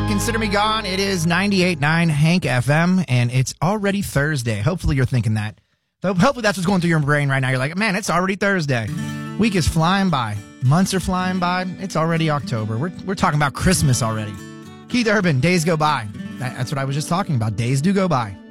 Consider Me Gone. It is 98.9 Hank FM, and it's already Thursday. Hopefully you're thinking that. Hopefully that's what's going through your brain right now. You're like, man, it's already Thursday. Week is flying by. Months are flying by. It's already October. We're talking about Christmas already. Keith Urban, Days Go By. That's what I was just talking about. Days do go by.